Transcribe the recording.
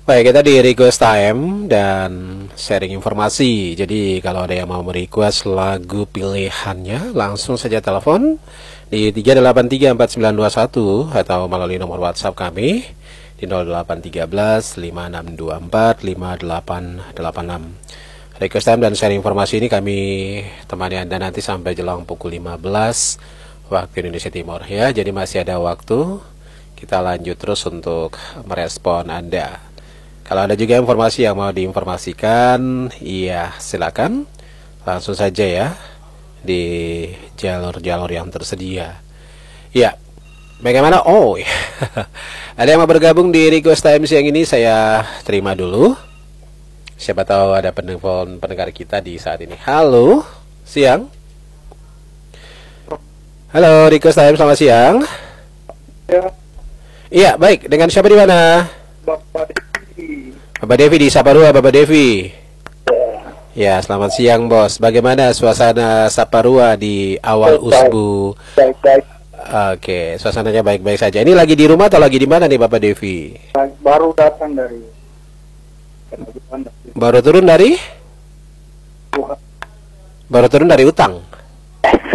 Baik, kita di request time dan sharing informasi. Jadi kalau ada yang mau merequest lagu pilihannya, langsung saja telepon di 3834921 atau melalui nomor WhatsApp kami di 0813 5624 5886. Request time dan sharing informasi ini kami temani Anda nanti sampai jelang pukul 15 waktu Indonesia Timur ya. Jadi masih ada waktu. Kita lanjut terus untuk merespon Anda. Kalau ada juga informasi yang mau diinformasikan, iya silakan langsung saja ya di jalur-jalur yang tersedia. Ya, bagaimana? Oh, ya. Ada yang mau bergabung di request time siang ini, saya terima dulu. Siapa tahu ada pendengar kita di saat ini. Halo, siang. Halo, request time, selamat siang. Ya, Iya, baik. Dengan siapa di mana? Bapak Devi. Bapak Devi di Saparua, Bapak Devi. Ya, selamat siang, Bos. Bagaimana suasana Saparua di awal usbu? Baik-baik. Oke, suasananya baik-baik saja. Ini lagi di rumah atau lagi di mana nih, Bapak Devi? Baru datang dari Baru turun dari? Wuhan. Baru turun dari Utang.